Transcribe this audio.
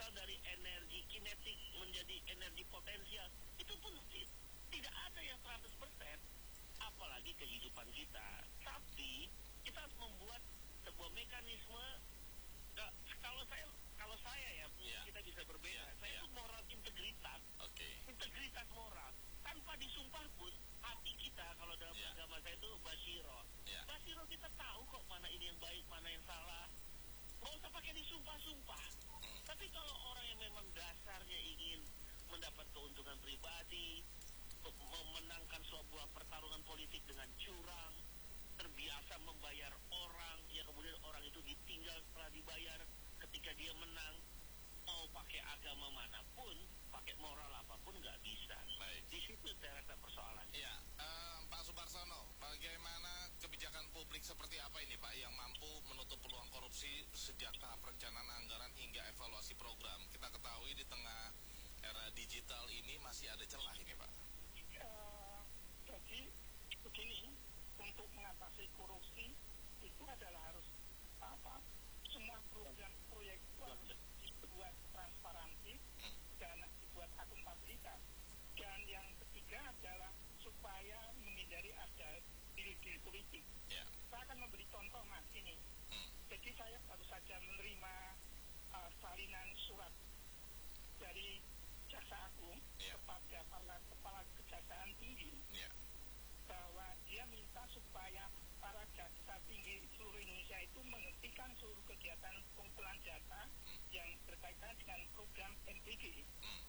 berasal dari energi kinetik menjadi energi potensial, itu pun tidak ada yang 100%, apalagi kehidupan kita. Tapi kita harus membuat sebuah mekanisme. Nah, kalau saya ya, kita bisa berbeda. Saya itu moral integritas. Integritas moral. Tanpa disumpah pun, hati kita kalau dalam agama saya itu basyiro. Basyiro kita tahu kok mana ini yang baik, mana yang salah. Nggak usah pakai disumpah-sumpah. Tapi kalau orang yang memang dasarnya ingin mendapat keuntungan pribadi, memenangkan sebuah pertarungan politik dengan curang, terbiasa membayar orang, ya kemudian orang itu ditinggal setelah dibayar ketika dia menang, mau pakai agama manapun, pakai moral apapun nggak bisa. Baik. Di situ saya rasa persoalannya. Ya, Pak Sumarsono, bagaimana kebijakan publik seperti apa ini Pak yang mampu menutup peluang korupsi sejak tahap perencanaan anggaran hingga evaluasi program? Kita ketahui di tengah era digital ini masih ada celah ini Pak. Jadi begini, untuk mengatasi korupsi itu adalah harus semua program proyek itu harus dibuat transparansi dan dibuat akuntabilitas. Dan yang ketiga adalah supaya menghindari ada deal-deal politik. Saya akan memberi contoh Mas ini. Jadi saya baru saja menerima salinan surat dari Jaksa Agung kepada para kepala kejaksaan tinggi bahwa dia minta supaya para jaksa tinggi seluruh Indonesia itu menghentikan seluruh kegiatan pengumpulan data yang berkaitan dengan program MBG